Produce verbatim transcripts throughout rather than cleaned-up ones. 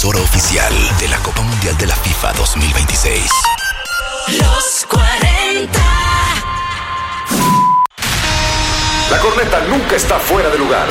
emisora oficial de la Copa Mundial de la FIFA dos mil veintiséis. Los cuarenta. La corneta nunca está fuera de lugar.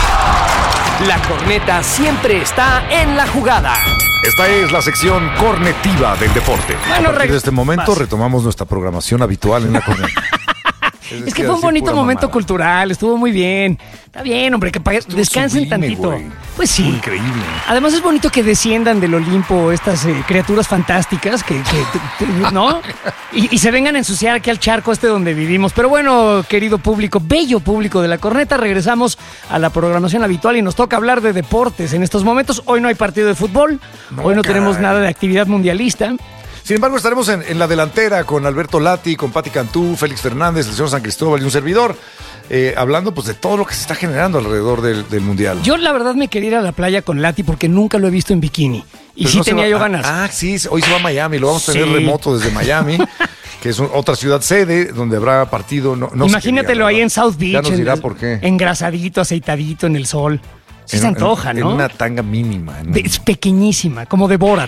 La corneta siempre está en la jugada. Esta es la sección cornetiva del deporte. Bueno, a partir de este momento vas. retomamos nuestra programación habitual en la corneta. Es, es que fue un bonito momento mamada. cultural, estuvo muy bien. Está bien, hombre, que pa- descansen sublime, tantito. Güey. Pues sí. Estuvo increíble. Además es bonito que desciendan del Olimpo estas eh, criaturas fantásticas que, que t- t- ¿no? Y, y se vengan a ensuciar aquí al charco este donde vivimos. Pero bueno, querido público, bello público de la corneta, regresamos a la programación habitual y nos toca hablar de deportes en estos momentos. Hoy no hay partido de fútbol, No, hoy no caray. tenemos nada de actividad mundialista. Sin embargo, estaremos en, en la delantera con Alberto Lati, con Pati Cantú, Félix Fernández, el señor San Cristóbal y un servidor, eh, hablando pues de todo lo que se está generando alrededor del, del Mundial. Yo la verdad me quería ir a la playa con Lati porque nunca lo he visto en bikini. Y Pero sí no se tenía va- yo ah, ganas. Ah, sí, hoy se va a Miami, lo vamos a tener Sí. remoto desde Miami, que es un- otra ciudad sede donde habrá partido. No, no sé qué Imagínatelo día, ahí ¿verdad? en South Beach. Ya nos en- dirá por qué. Engrasadito, aceitadito en el sol. Sí En- se antoja, en- ¿no? En una tanga mínima. en un- De- es pequeñísima, como de Borat.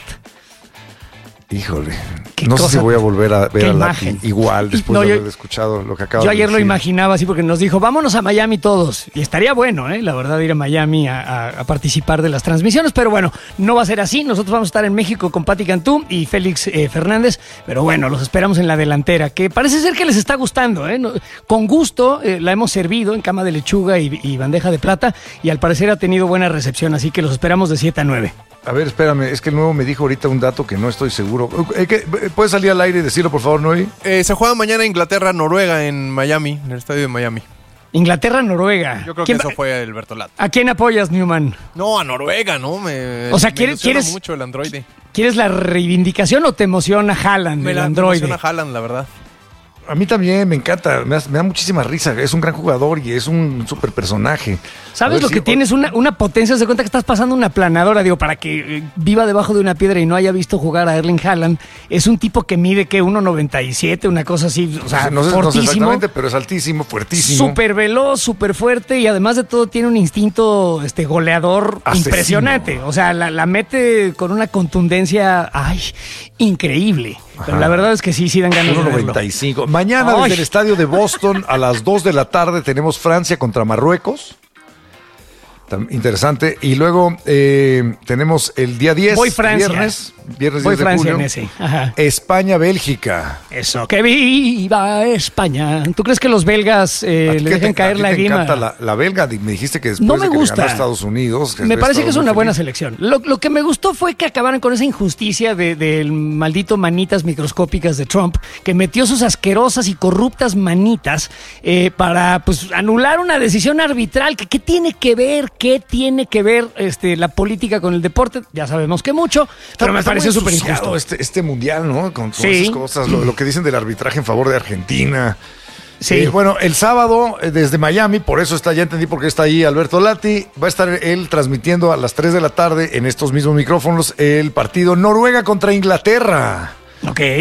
Híjole, Qué no sé cosa, si voy a volver a ver qué a imagen. Lati igual después No, de yo- haber escuchado lo que acaba Yo de ayer lo decir. imaginaba así porque nos dijo, vámonos a Miami todos. Y estaría bueno, ¿eh? La verdad, ir a Miami a, a- a participar de las transmisiones. Pero bueno, no va a ser así. Nosotros vamos a estar en México con Pati Cantú y Félix eh, Fernández. Pero bueno, los esperamos en la delantera, que parece ser que les está gustando, ¿eh? No- con gusto eh, la hemos servido en cama de lechuga y, y bandeja de plata. Y al parecer ha tenido buena recepción. Así que los esperamos de siete a nueve. A ver, espérame, es que el nuevo me dijo ahorita un dato que no estoy seguro. Eh, que- ¿Puedes salir al aire y decirlo, por favor, Noé? Eh, se juega mañana Inglaterra-Noruega en Miami, en el estadio de Miami. Inglaterra-Noruega. Yo creo que ¿Quién eso va- fue el Bertolat. ¿A quién apoyas, Newman? No, a Noruega, ¿no? Me, O sea, me ¿quieres- ilusiona quieres- mucho el androide. ¿Quieres la reivindicación o te emociona Haaland, Me el la androide? emociona Haaland, la verdad. A mí también me encanta, me da, me da muchísima risa. Es un gran jugador y es un súper personaje. A ¿Sabes ver lo si- que tienes? Una, una potencia, se cuenta que estás pasando una planadora, digo, para que eh, viva debajo de una piedra y no haya visto jugar a Erling Haaland. Es un tipo que mide, ¿qué? uno noventa y siete, una cosa así, o sea, no sé, no sé fortísimo. exactamente, pero es altísimo, fuertísimo. Súper veloz, súper fuerte y además de todo tiene un instinto este, goleador Asesino. impresionante. O sea, la, la mete con una contundencia, ay, increíble. Pero Ajá. la verdad es que sí, sí dan ganas de uno verlo. noventa y cinco. Mañana Ay. desde el estadio de Boston a las dos de la tarde tenemos Francia contra Marruecos. Tam- Interesante. Y luego eh, tenemos el día diez. Voy Francia. Viernes. Viernes Voy diez de Francia julio. en ese. Ajá. España-Bélgica. Eso, que viva España. ¿Tú crees que los belgas eh, ¿A ti le qué dejen te- caer a ti la te grima? encanta la, la belga? Di- Me dijiste que después No me de que le gusta. ganó a Estados Unidos. Me había parece que estado es una muy buena feliz. selección. Lo, lo que me gustó fue que acabaron con esa injusticia de- del maldito manitas microscópicas de Trump, que metió sus asquerosas y corruptas manitas eh, para pues anular una decisión arbitral. Que, ¿Qué tiene que ver? ¿Qué tiene que ver este, la política con el deporte? Ya sabemos que mucho, pero me Está pareció muy súper ensuciado injusto. Este, este mundial, ¿no? Con todas Sí. esas cosas, lo, lo que dicen del arbitraje en favor de Argentina. Sí. Eh, bueno, el sábado eh, desde Miami, por eso está, ya entendí por qué está ahí Alberto Lati, va a estar él transmitiendo a las tres de la tarde en estos mismos micrófonos el partido Noruega contra Inglaterra. Ok.